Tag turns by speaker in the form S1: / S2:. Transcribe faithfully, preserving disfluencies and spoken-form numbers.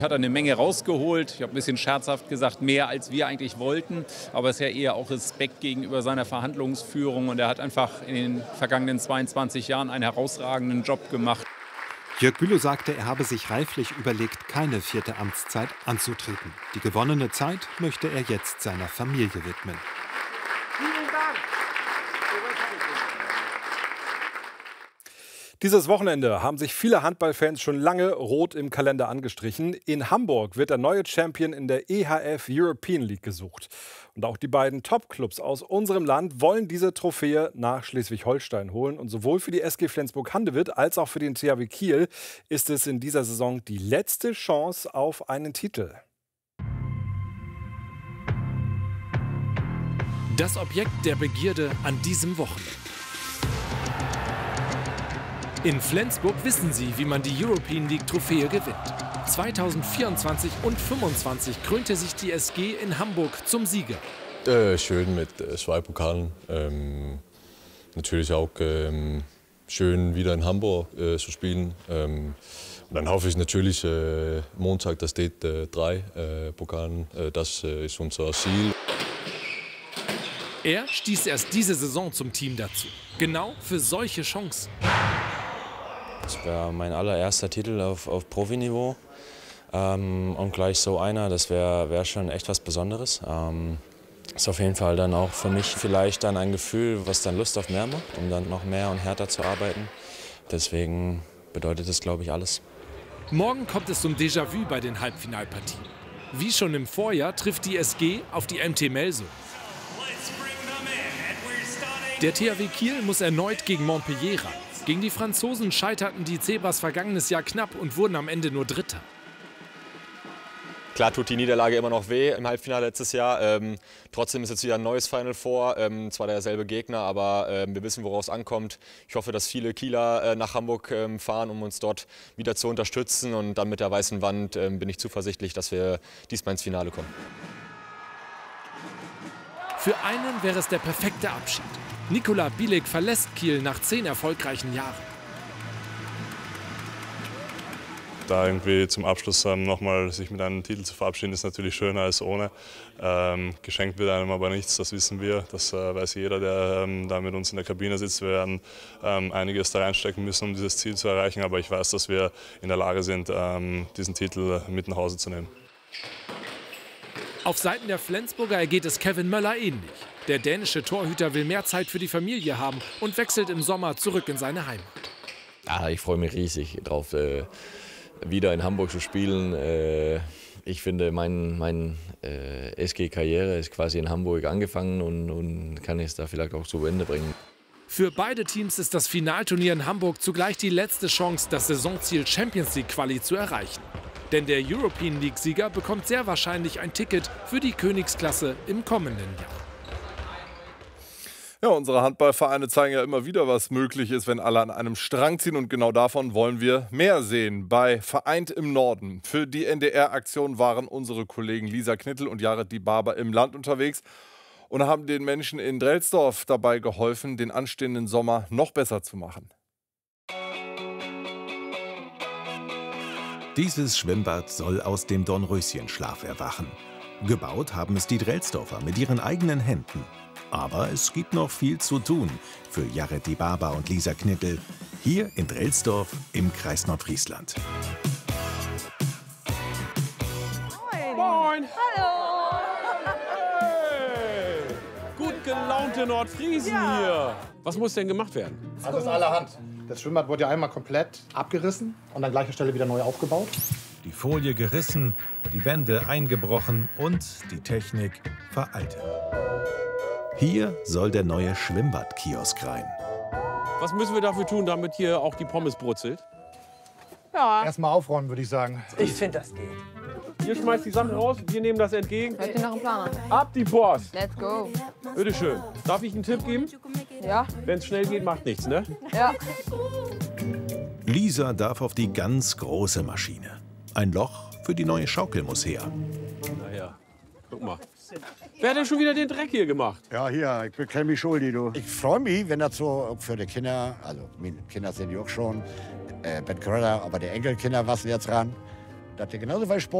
S1: Hat eine Menge rausgeholt. Ich habe ein bisschen scherzhaft gesagt, mehr als wir eigentlich wollten. Aber es ist ja eher auch Respekt gegenüber seiner Verhandlungsführung. Und er hat einfach in den vergangenen zweiundzwanzig Jahren einen herausragenden Job gemacht.
S2: Jörg Bülow sagte, er habe sich reiflich überlegt, keine vierte Amtszeit anzutreten. Die gewonnene Zeit möchte er jetzt seiner Familie widmen.
S3: Vielen Dank.
S4: Dieses Wochenende haben sich viele Handballfans schon lange rot im Kalender angestrichen. In Hamburg wird der neue Champion in der E H F European League gesucht. Und auch die beiden Top-Clubs aus unserem Land wollen diese Trophäe nach Schleswig-Holstein holen. Und sowohl für die S G Flensburg-Handewitt als auch für den T H W Kiel ist es in dieser Saison die letzte Chance auf einen Titel.
S5: Das Objekt der Begierde an diesem Wochenende. In Flensburg wissen sie, wie man die European League Trophäe gewinnt. zweitausendvierundzwanzig und fünfundzwanzig krönte sich die S G in Hamburg zum Sieger.
S6: Äh, schön mit äh, zwei Pokalen. Ähm, natürlich auch ähm, schön wieder in Hamburg äh, zu spielen. Ähm, und dann hoffe ich natürlich äh, Montag, das steht äh, drei äh, Pokalen. Äh, das äh, ist unser Ziel.
S5: Er stieß erst diese Saison zum Team dazu. Genau für solche Chancen.
S7: Das wäre mein allererster Titel auf, auf Profiniveau. Ähm, und gleich so einer, das wäre wär schon echt was Besonderes. Ähm, ist auf jeden Fall dann auch für mich vielleicht dann ein Gefühl, was dann Lust auf mehr macht, um dann noch mehr und härter zu arbeiten. Deswegen bedeutet das, glaube ich, alles.
S5: Morgen kommt es zum Déjà-vu bei den Halbfinalpartien. Wie schon im Vorjahr trifft die S G auf die M T Melsung. Der T H W Kiel muss erneut gegen Montpellier ran. Gegen die Franzosen scheiterten die Zebras vergangenes Jahr knapp und wurden am Ende nur Dritter.
S8: Klar tut die Niederlage immer noch weh im Halbfinale letztes Jahr. Ähm, trotzdem ist jetzt wieder ein neues Final Four. Ähm, zwar derselbe Gegner, aber ähm, wir wissen, woraus es ankommt. Ich hoffe, dass viele Kieler äh, nach Hamburg ähm, fahren, um uns dort wieder zu unterstützen. Und dann mit der weißen Wand ähm, bin ich zuversichtlich, dass wir diesmal ins Finale kommen.
S5: Für einen wäre es der perfekte Abschied. Nikola Bielik verlässt Kiel nach zehn erfolgreichen Jahren.
S9: Da irgendwie zum Abschluss ähm, nochmal sich mit einem Titel zu verabschieden, ist natürlich schöner als ohne. Ähm, geschenkt wird einem aber nichts, das wissen wir. Das äh, weiß jeder, der ähm, da mit uns in der Kabine sitzt. Wir werden ähm, einiges da reinstecken müssen, um dieses Ziel zu erreichen. Aber ich weiß, dass wir in der Lage sind, ähm, diesen Titel mit nach Hause zu nehmen.
S5: Auf Seiten der Flensburger ergeht es Kevin Möller ähnlich. Der dänische Torhüter will mehr Zeit für die Familie haben und wechselt im Sommer zurück in seine Heimat.
S7: Ja, ich freue mich riesig drauf, äh, wieder in Hamburg zu spielen. Äh, ich finde, meine mein, äh, S G-Karriere ist quasi in Hamburg angefangen und, und kann es da vielleicht auch zu Ende bringen.
S5: Für beide Teams ist das Finalturnier in Hamburg zugleich die letzte Chance, das Saisonziel Champions League Quali zu erreichen. Denn der European League-Sieger bekommt sehr wahrscheinlich ein Ticket für die Königsklasse im kommenden Jahr.
S4: Ja, unsere Handballvereine zeigen ja immer wieder, was möglich ist, wenn alle an einem Strang ziehen. Und genau davon wollen wir mehr sehen bei Vereint im Norden. Für die N D R-Aktion waren unsere Kollegen Lisa Knittel und Jared Dibaba im Land unterwegs und haben den Menschen in Drelsdorf dabei geholfen, den anstehenden Sommer noch besser zu machen.
S10: Dieses Schwimmbad soll aus dem Dornröschenschlaf erwachen. Gebaut haben es die Drelsdorfer mit ihren eigenen Händen. Aber es gibt noch viel zu tun für Jared Dibaba und Lisa Knittel hier in Drelsdorf im Kreis Nordfriesland.
S3: Moin! Moin! Hallo!
S11: Hey! Gut gelaunte Nordfriesen ja. Hier! Was muss denn gemacht werden?
S12: Also das ist allerhand. Das Schwimmbad wurde ja einmal komplett abgerissen und an gleicher Stelle wieder neu aufgebaut.
S10: Die Folie gerissen, die Wände eingebrochen und die Technik veraltet. Hier soll der neue Schwimmbadkiosk rein.
S11: Was müssen wir dafür tun, damit hier auch die Pommes brutzelt?
S12: Ja. Erstmal aufräumen, würde ich sagen.
S3: Ich finde, das geht.
S11: Ihr schmeißt die Sachen raus, wir nehmen das entgegen.
S13: Hört ihr nach dem Plan an?
S11: Ab die Post!
S13: Let's go.
S11: Bitte schön. Darf ich einen Tipp geben?
S13: Ja.
S11: Wenn es schnell geht, macht nichts, ne?
S13: Ja.
S10: Lisa darf auf die ganz große Maschine. Ein Loch für die neue Schaukel muss her.
S11: Naja, guck mal. Wer hat denn schon wieder den Dreck hier gemacht?
S14: Ja, hier, ich bekenne mich schuldig, du. Ich freue mich, wenn das so für die Kinder, also meine Kinder sind ja auch schon, äh, Ben Gröller, aber die Enkelkinder was jetzt ran. dass du genauso viel Sport